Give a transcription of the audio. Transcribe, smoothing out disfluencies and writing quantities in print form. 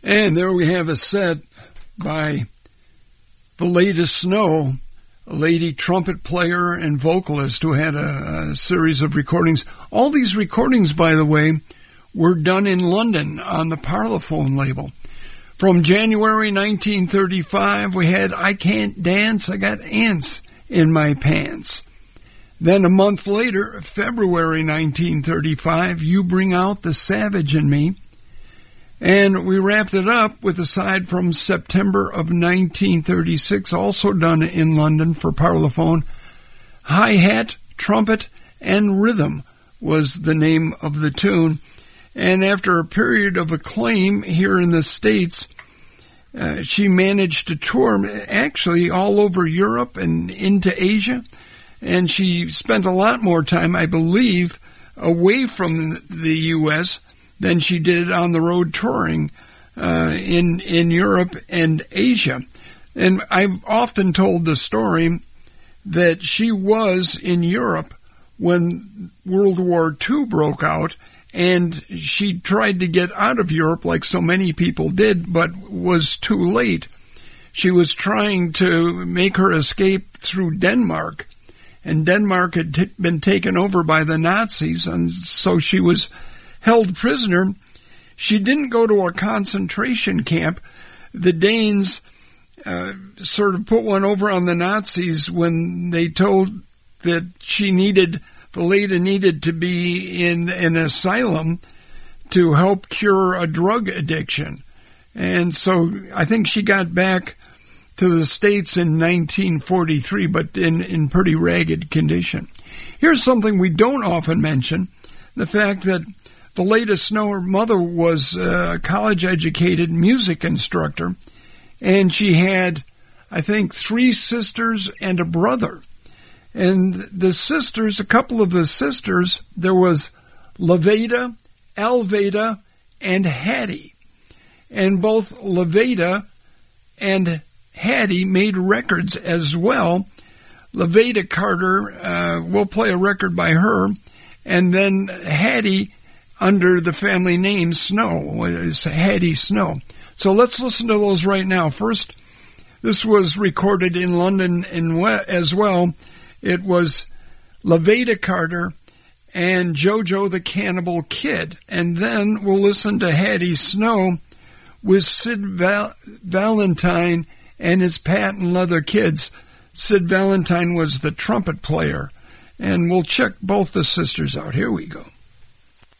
And there we have a set by The Latest Snow, a lady trumpet player and vocalist who had a series of recordings. All these recordings, by the way, were done in London on the Parlophone label. From January 1935, we had I Can't Dance, I Got Ants in My Pants. Then a month later, February 1935, You Bring Out the Savage in Me. And we wrapped it up with a side from September of 1936, also done in London for Parlophone. Hi-Hat, Trumpet, and Rhythm was the name of the tune. And after a period of acclaim here in the States, she managed to tour actually all over Europe and into Asia. And she spent a lot more time, I believe, away from the U.S. than she did on the road touring in Europe and Asia. And I've often told the story that she was in Europe when World War II broke out, and she tried to get out of Europe like so many people did, but was too late. She was trying to make her escape through Denmark, and Denmark had been taken over by the Nazis, and so she was held prisoner. She didn't go to a concentration camp. The Danes sort of put one over on the Nazis when they told that the lady needed to be in an asylum to help cure a drug addiction. And so I think she got back to the States in 1943, but in pretty ragged condition. Here's something we don't often mention, the fact that The Latest Snow, her mother was a college-educated music instructor, and she had, I think, 3 sisters and a brother. And the sisters, a couple of the sisters, there was Levada, Alveda, and Hattie. And both Levada and Hattie made records as well. Levada Carter, we'll play a record by her, and then Hattie, under the family name Snow, is Hattie Snow. So let's listen to those right now. First, this was recorded in London as well. It was Levada Carter and JoJo the Cannibal Kid. And then we'll listen to Hattie Snow with Sid Valentine and his Patent Leather Kids. Sid Valentine was the trumpet player. And we'll check both the sisters out. Here we go.